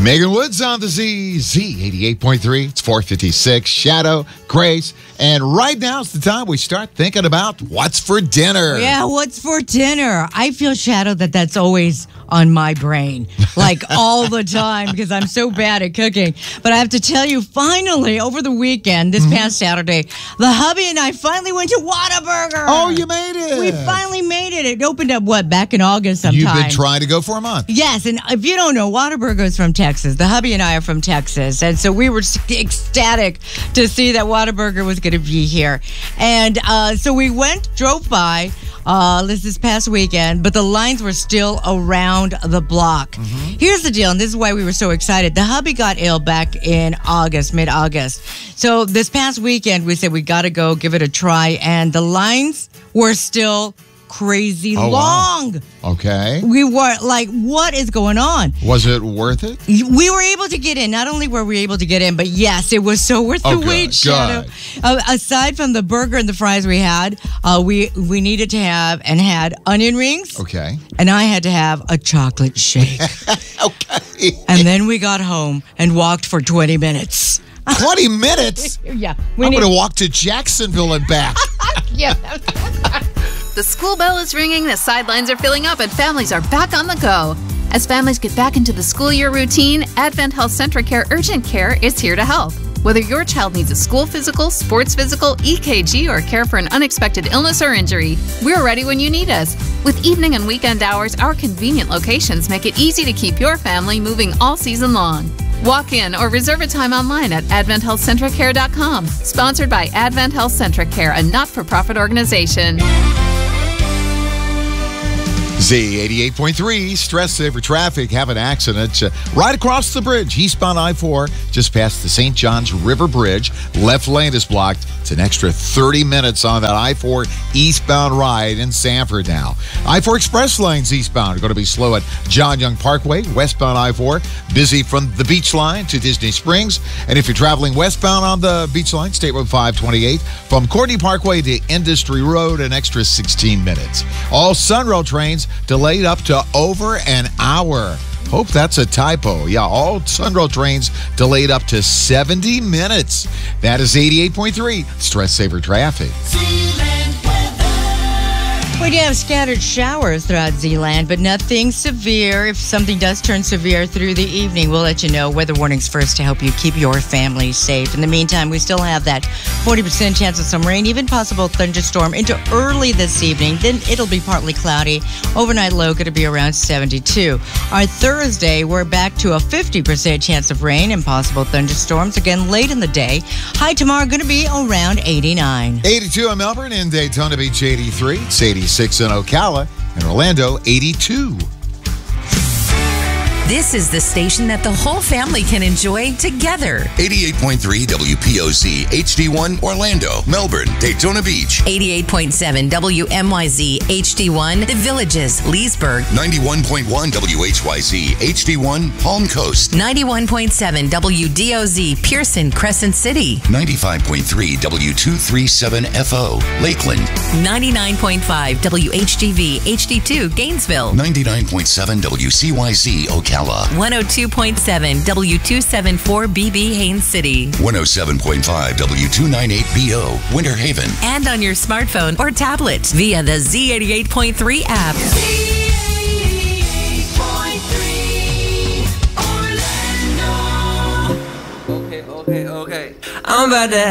Megan Woods on the Z88.3. It's 4:56. Shadow, Grace, and right now is the time we start thinking about what's for dinner. Yeah, what's for dinner? I feel, Shadow, that's always on my brain, like all the time, because I'm so bad at cooking. But I have to tell you, finally, over the weekend, this past Saturday, the hubby and I finally went to Whataburger. Oh, you made it. We finally made it. It opened up, back in August sometime. You've been trying to go for a month. Yes, and if you don't know, Whataburger is from Texas. The hubby and I are from Texas, and so we were ecstatic to see that Whataburger was going to be here. And so we drove by this past weekend, but the lines were still around the block. Here's the deal, and this is why we were so excited. The hubby got ill back in August, mid-August. So this past weekend, we said we got to go give it a try, and the lines were still crazy long. Wow. Okay. We were like, what is going on? Was it worth it? We were able to get in. Not only were we able to get in, but yes, it was so worth the wait, Shadow. Aside from the burger and the fries we had, we needed to have and had onion rings. Okay. And I had to have a chocolate shake. Okay. And then we got home and walked for 20 minutes. 20 minutes? Yeah. I'm going to walk to Jacksonville and back. Yeah. The school bell is ringing, the sidelines are filling up, and families are back on the go. As families get back into the school year routine, Advent Health CentraCare Urgent Care is here to help. Whether your child needs a school physical, sports physical, EKG, or care for an unexpected illness or injury, we're ready when you need us. With evening and weekend hours, our convenient locations make it easy to keep your family moving all season long. Walk in or reserve a time online at AdventHealthCentricare.com. Sponsored by Advent Health CentraCare, a not-for-profit organization. Z88.3, stress saver traffic, have an accident right across the bridge, eastbound I-4, just past the St. Johns River Bridge. Left lane is blocked. It's an extra 30 minutes on that I-4 eastbound ride in Sanford now. I-4 express lanes eastbound are going to be slow at John Young Parkway, westbound I-4, busy from the beach line to Disney Springs. And if you're traveling westbound on the beach line, State Road 528, from Courtney Parkway to Industry Road, an extra 16 minutes. All Sunrail trains delayed up to over an hour. Hope that's a typo. Yeah, all Sunrail trains delayed up to 70 minutes. That is 88.3 stress saver traffic. We do have scattered showers throughout Zeeland, but nothing severe. If something does turn severe through the evening, we'll let you know. Weather warnings first to help you keep your family safe. In the meantime, we still have that 40% chance of some rain, even possible thunderstorm into early this evening. Then it'll be partly cloudy. Overnight low going to be around 72. Our Thursday, we're back to a 50% chance of rain and possible thunderstorms again late in the day. High tomorrow going to be around 89. 82 in Melbourne, in Daytona Beach 83. It's 86 in Ocala, and Orlando 82. This is the station that the whole family can enjoy together. 88.3 WPOZ HD1 Orlando, Melbourne, Daytona Beach. 88.7 WMYZ HD1 The Villages, Leesburg. 91.1 WHYZ HD1 Palm Coast. 91.7 WDOZ Pearson, Crescent City. 95.3 W237FO Lakeland. 99.5 WHGV HD2 Gainesville. 99.7 WCYZ Ocala. 102.7 W274BB Haines City. 107.5 W298BO Winter Haven. And on your smartphone or tablet via the Z88.3 app. Z88.3 Orlando. Okay. I'm about to